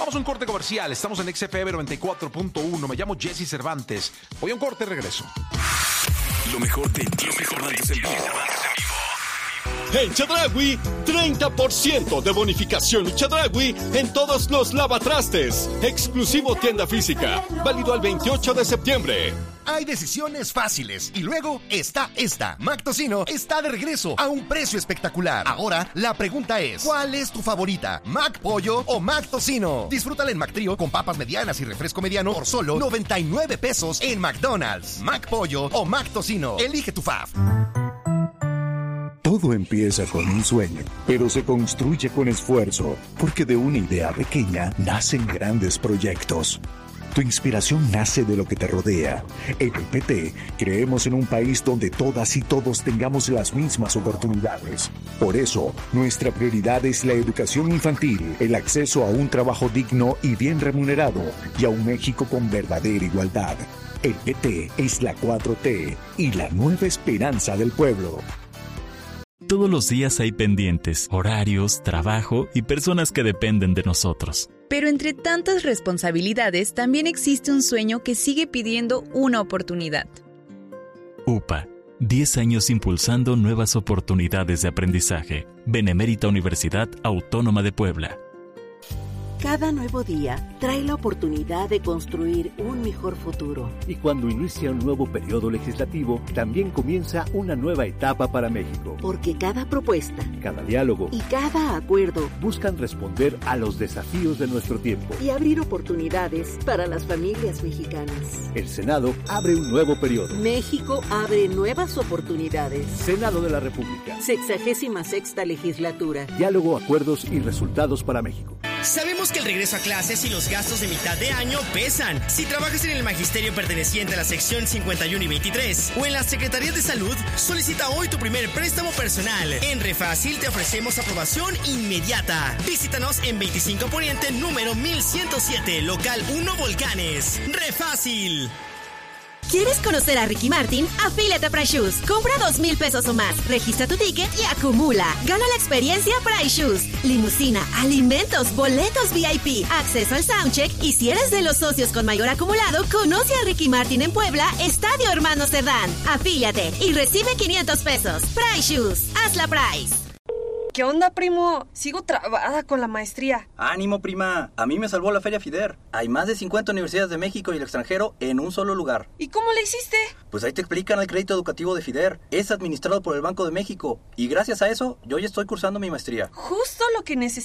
Vamos a un corte comercial. Estamos en XFM 94.1. Me llamo Jesse Cervantes. Voy a un corte y regreso. Lo mejor de Jesse Cervantes en vivo. En Chedraui, 30% de bonificación y Chedraui en todos los lavatrastes. Exclusivo tienda física. Válido al 28 de septiembre. Hay decisiones fáciles y luego está esta. Mac Tocino está de regreso a un precio espectacular. Ahora la pregunta es, ¿cuál es tu favorita? ¿Mac Pollo o Mac Tocino? Disfrútala en Mac Trío con papas medianas y refresco mediano por solo 99 pesos en McDonald's. Mac Pollo o Mac Tocino. Elige tu fave. Todo empieza con un sueño, pero se construye con esfuerzo, porque de una idea pequeña nacen grandes proyectos. Tu inspiración nace de lo que te rodea. En el PT creemos en un país donde todas y todos tengamos las mismas oportunidades. Por eso, nuestra prioridad es la educación infantil, el acceso a un trabajo digno y bien remunerado, y a un México con verdadera igualdad. El PT es la 4T y la nueva esperanza del pueblo. Todos los días hay pendientes, horarios, trabajo y personas que dependen de nosotros. Pero entre tantas responsabilidades, también existe un sueño que sigue pidiendo una oportunidad. UPA, 10 años impulsando nuevas oportunidades de aprendizaje. Benemérita Universidad Autónoma de Puebla. Cada nuevo día trae la oportunidad de construir un mejor futuro. Y cuando inicia un nuevo periodo legislativo, también comienza una nueva etapa para México. Porque cada propuesta, cada diálogo y cada acuerdo buscan responder a los desafíos de nuestro tiempo y abrir oportunidades para las familias mexicanas. El Senado abre un nuevo periodo. México abre nuevas oportunidades. Senado de la República. 66ª legislatura. Diálogo, acuerdos y resultados para México. Sabemos que el regreso a clases y los gastos de mitad de año pesan. Si trabajas en el magisterio perteneciente a la sección 51 y 23 o en la Secretaría de Salud, solicita hoy tu primer préstamo personal. En Refácil te ofrecemos aprobación inmediata. Visítanos en 25 Poniente, número 1107, local 1 Volcanes. Refácil. ¿Quieres conocer a Ricky Martin? Afíliate a Price Shoes. Compra 2,000 pesos o más. Registra tu ticket y acumula. Gana la experiencia Price Shoes. Limusina, alimentos, boletos VIP, acceso al soundcheck. Y si eres de los socios con mayor acumulado, conoce a Ricky Martin en Puebla, Estadio Hermanos Cerdán. Afíliate y recibe 500 pesos. Price Shoes. Haz la Price. ¿Qué onda, primo? Sigo trabada con la maestría. ¡Ánimo, prima! A mí me salvó la Feria FIDER. Hay más de 50 universidades de México y el extranjero en un solo lugar. ¿Y cómo le hiciste? Pues ahí te explican el crédito educativo de FIDER. Es administrado por el Banco de México. Y gracias a eso, yo ya estoy cursando mi maestría. Justo lo que necesito.